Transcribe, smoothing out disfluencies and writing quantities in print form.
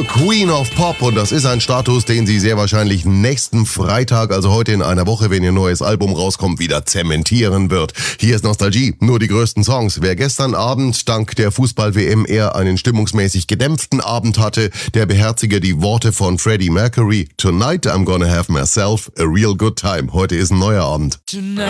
Queen of Pop, und das ist ein Status, den sie sehr wahrscheinlich nächsten Freitag, also heute in einer Woche, wenn ihr neues Album rauskommt, wieder zementieren wird. Hier ist Nostalgie, nur die größten Songs. Wer gestern Abend dank der Fußball-WM eher einen stimmungsmäßig gedämpften Abend hatte, der beherzige die Worte von Freddie Mercury. Tonight I'm gonna have myself a real good time. Heute ist ein neuer Abend. Tonight